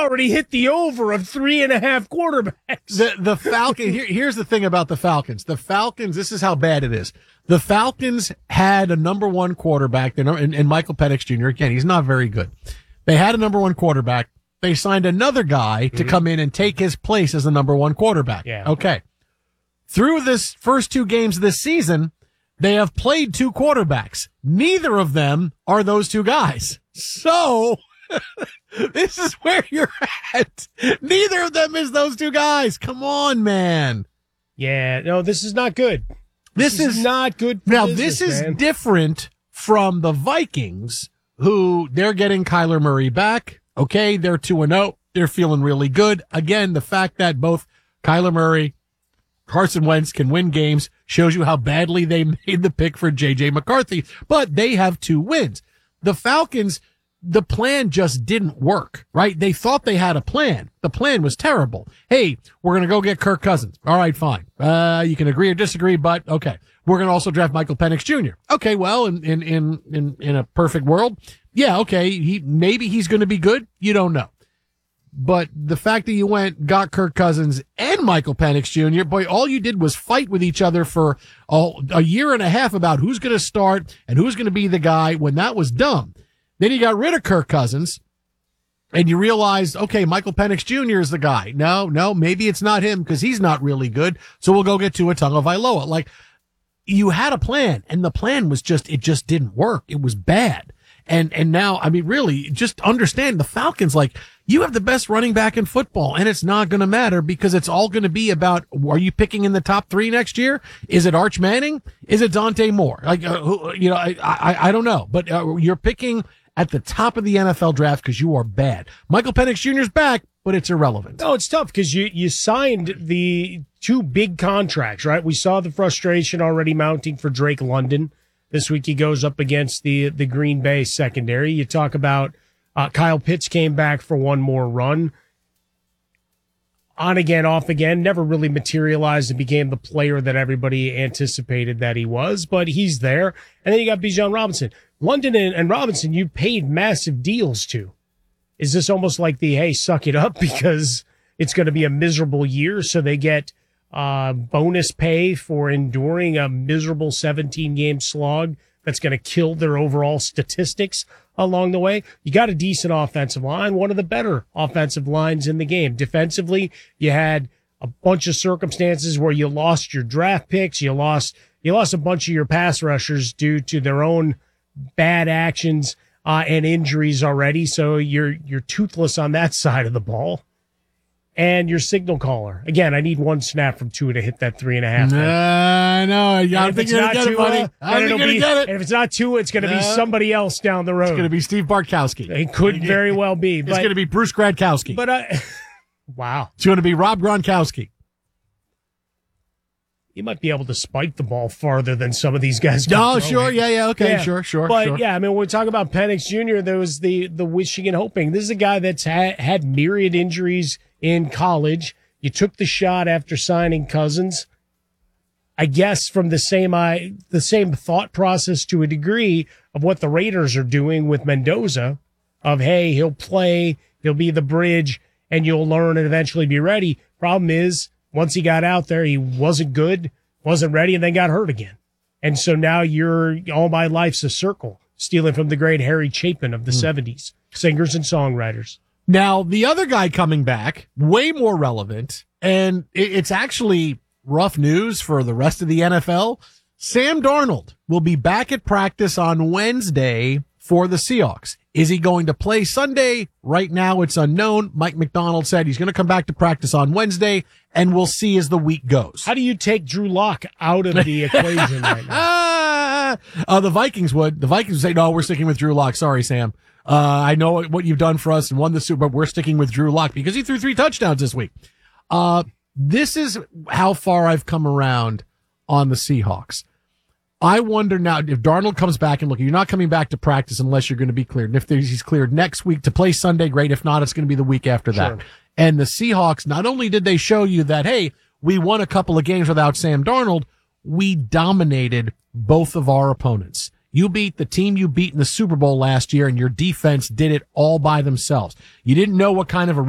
already hit the over of 3.5 quarterbacks. The Falcons, here's the thing about the Falcons. The Falcons, this is how bad it is. The Falcons had a number one quarterback, and Michael Penix Jr., again, he's not very good. They had a number one quarterback. They signed another guy to come in and take his place as the number one quarterback. Yeah. Okay. Through this first 2 games of this season, they have played 2 quarterbacks. Neither of them are those 2 guys. So, this is where you're at. Neither of them is those 2 guys. Come on, man. Yeah, no, this is not good. This is not good for Now, business, this is man. different from the Vikings, who they're getting Kyler Murray back. Okay, they're 2-0. They're feeling really good. Again, the fact that both Kyler Murray, Carson Wentz can win games shows you how badly they made the pick for J.J. McCarthy, but they have 2 wins. The Falcons, the plan just didn't work, right? They thought they had a plan. The plan was terrible. Hey, we're going to go get Kirk Cousins. All right, fine. You can agree or disagree, but okay. We're going to also draft Michael Penix Jr. Okay, well, in a perfect world, yeah, okay, maybe he's going to be good. You don't know. But the fact that you got Kirk Cousins and Michael Penix Jr., boy, all you did was fight with each other for a year and a half about who's going to start and who's going to be the guy when that was dumb. Then you got rid of Kirk Cousins and you realized, okay, Michael Penix Jr. is the guy. No, maybe it's not him because he's not really good. So we'll go get Tua Tagovailoa. Like, you had a plan and the plan was it just didn't work. It was bad. And now, I mean, really, just understand the Falcons, like, you have the best running back in football, and it's not going to matter because it's all going to be about, are you picking in the top 3 next year? Is it Arch Manning? Is it Dante Moore? Like, I don't know, but you're picking at the top of the NFL draft because you are bad. Michael Penix Jr.'s back, but it's irrelevant. No, it's tough because you signed the 2 big contracts, right? We saw the frustration already mounting for Drake London. This week he goes up against the Green Bay secondary. You talk about Kyle Pitts came back for one more run. On again, off again, never really materialized and became the player that everybody anticipated that he was, but he's there. And then you got Bijan Robinson. London and Robinson, you paid massive deals to. Is this almost like hey, suck it up because it's going to be a miserable year, so they get bonus pay for enduring a miserable 17-game slog that's going to kill their overall statistics along the way? You got a decent offensive line, one of the better offensive lines in the game. Defensively, you had a bunch of circumstances where you lost your draft picks, you lost a bunch of your pass rushers due to their own bad actions and injuries already. So you're toothless on that side of the ball. And your signal caller. Again, I need 1 snap from Tua to hit that 3.5. I know. I don't think you're going to get it, buddy. I don't think you're going to get it. And if it's not Tua, it's going to be somebody else down the road. It's going to be Steve Bartkowski. It could very well be. It's going to be Bruce Gradkowski. But, wow. It's going to be Rob Gronkowski. You might be able to spike the ball farther than some of these guys. Oh, sure. Yeah. Okay. Yeah. Sure. But, yeah, I mean, when we talk about Penix Jr., there was the wishing and hoping. This is a guy that's had myriad injuries in college. You took the shot after signing Cousins. I guess from the same thought process to a degree of what the Raiders are doing with Mendoza of, hey, he'll play, he'll be the bridge, and you'll learn and eventually be ready. Problem is, once he got out there, he wasn't good, wasn't ready, and then got hurt again. And so now all my life's a circle, stealing from the great Harry Chapin of the 70s, singers and songwriters. Now, the other guy coming back, way more relevant, and it's actually rough news for the rest of the NFL. Sam Darnold will be back at practice on Wednesday for the Seahawks. Is he going to play Sunday? Right now, it's unknown. Mike McDonald said he's going to come back to practice on Wednesday, and we'll see as the week goes. How do you take Drew Lock out of the equation right now? The Vikings would. The Vikings would say, no, we're sticking with Drew Lock. Sorry, Sam. I know what you've done for us and won the Super Bowl. We're sticking with Drew Lock because he threw 3 touchdowns this week. This is how far I've come around on the Seahawks. I wonder now if Darnold comes back and look, you're not coming back to practice unless you're going to be cleared. And if he's cleared next week to play Sunday, great. If not, it's going to be the week after that. Sure. And the Seahawks, not only did they show you that, hey, we won a couple of games without Sam Darnold, we dominated both of our opponents. You beat the team you beat in the Super Bowl last year, and your defense did it all by themselves. You didn't know what kind of a